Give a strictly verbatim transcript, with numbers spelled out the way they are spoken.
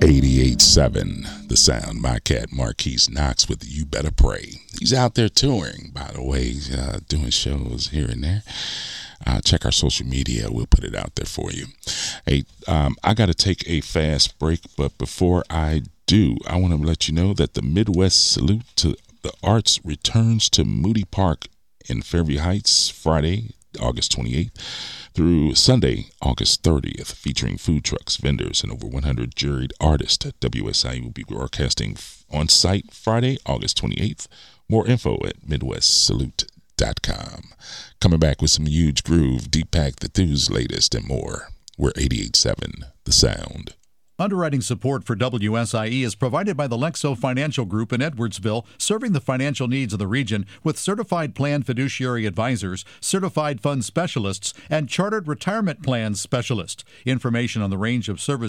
eighty-eight seven, The Sound. My cat Marquise Knox with You Better Pray. He's out there touring, by the way, uh, doing shows here and there. Uh, check our social media. We'll put it out there for you. Hey, um, I got to take a fast break, but before I do, I want to let you know that the Midwest Salute to the Arts returns to Moody Park in Fairview Heights Friday, August twenty-eighth through Sunday, August thirtieth, featuring food trucks, vendors, and over one hundred juried artists. W S I E will be broadcasting on site Friday, August twenty-eighth. More info at midwest salute dot com. Coming back with some huge groove, Deepak Dithu's latest, and more. We're eighty-eight seven, The Sound. Underwriting support for W S I E is provided by the Lexo Financial Group in Edwardsville, serving the financial needs of the region with certified plan fiduciary advisors, certified fund specialists, and chartered retirement plans specialists. Information on the range of services